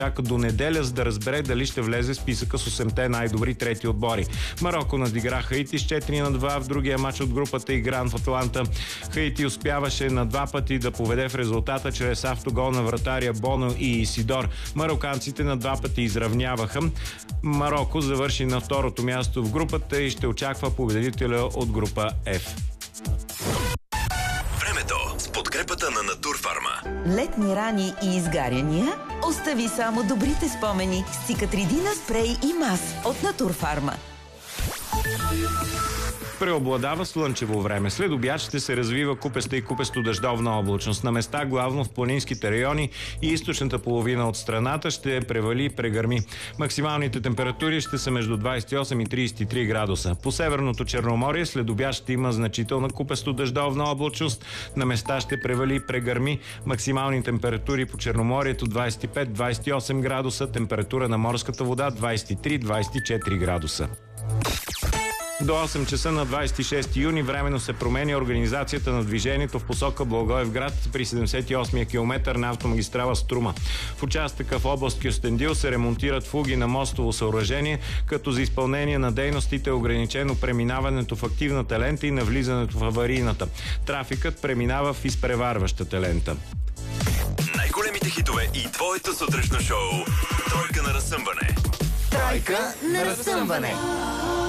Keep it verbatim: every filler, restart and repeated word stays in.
чака до неделя, за да разбере дали ще влезе в списъка с осемте най-добри трети отбори. Мароко надигра Хаити с четири на два в другия матч от групата Игран в Атланта. Хаити успяваше на два пъти да поведе в резултата чрез автогол на вратаря Боно и Исидор. Мароканците на два пъти изравняваха. Мароко завърши на второто място в групата и ще очаква победителя от група F. Времето с подкрепата на Натурфарма. Летни рани и изгаряния? Остави само добрите спомени с Цикатридина спрей и мас от Натурфарма. Преобладава слънчево време. След обяд ще се развива купеста и купесто-дъждовна облачност. На места, главно в планинските райони и източната половина от страната, ще превали и прегърми. Максималните температури ще са между двадесет и осем и тридесет и три градуса. По Северното Черноморие след обяд ще има значителна купесто-дъждовна облачност. На места ще превали и прегърми. Максимални температури по Черноморието двадесет и пет до двадесет и осем градуса. Температура на морската вода двадесет и три до двадесет и четири градуса. До осем часа на двадесет и шести юни временно се променя организацията на движението в посока Благоевград при седемдесет и осмия километър на автомагистрала Струма. В участъка в област Кюстендил се ремонтират фуги на мостово съоръжение, като за изпълнение на дейностите е ограничено преминаването в активната лента и навлизането в аварийната. Трафикът преминава в изпреварващата лента. Най-големите хитове и твоето сутрешно шоу. Тройка на разсъмване. Тройка на разсъмване.